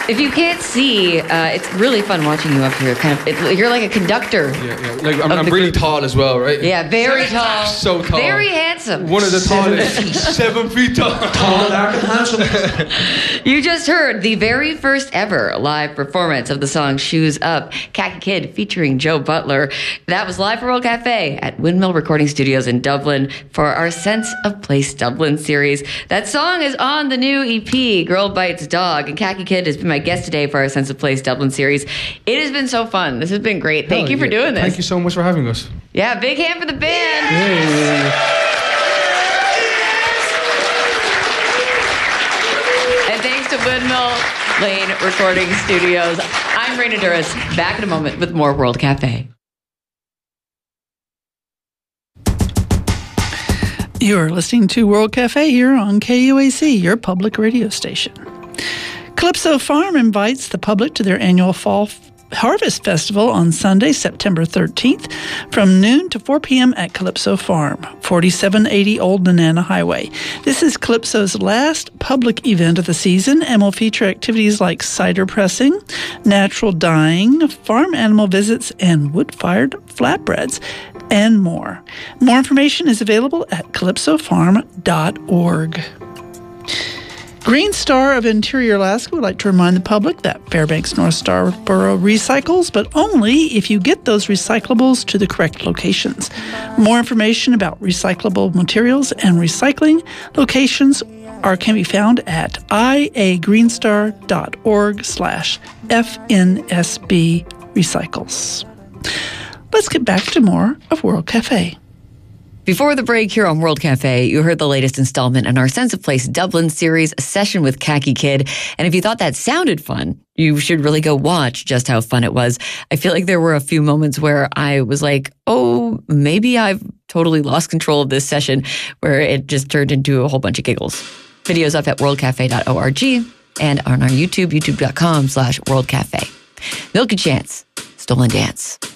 If you can't see, it's really fun watching you up here. You're like a conductor. Yeah. Like I'm really tall as well, right? Yeah, very tall. So tall. Very handsome. One of the tallest. 7 feet tall. Tall, dark, and handsome. You just heard the very first ever live performance of the song Shoes Up, Khaki Kid featuring Joe Butler. That was live for World Cafe at Windmill Recording Studios in Dublin for our Sense of Place Dublin series. That song is on the new EP, Girl Bites Dog, and Khaki Kid has been my guest today for our Sense of Place Dublin series. It has been so fun. This has been great. Thank you for doing this. Thank you so much for having us. Yeah, big hand for the band. Hey. And thanks to Windmill Lane Recording Studios. I'm Raina Duras. Back in a moment with more World Cafe. You're listening to World Cafe here on KUAC, your public radio station. Calypso Farm invites the public to their annual Fall Harvest Festival on Sunday, September 13th from noon to 4 p.m. at Calypso Farm, 4780 Old Nenana Highway. This is Calypso's last public event of the season and will feature activities like cider pressing, natural dyeing, farm animal visits, and wood-fired flatbreads, and more. More information is available at calypsofarm.org. Green Star of Interior Alaska would like to remind the public that Fairbanks North Starborough recycles, but only if you get those recyclables to the correct locations. More information about recyclable materials and recycling locations can be found at iagreenstar.org/FNSB recycles. Let's get back to more of World Cafe. Before the break here on World Cafe, you heard the latest installment in our Sense of Place Dublin series, a session with Khaki Kid. And if you thought that sounded fun, you should really go watch just how fun it was. I feel like there were a few moments where I was like, oh, maybe I've totally lost control of this session, where it just turned into a whole bunch of giggles. Videos up at worldcafe.org and on our YouTube, youtube.com/worldcafe. Milk and Chance, Stolen Dance.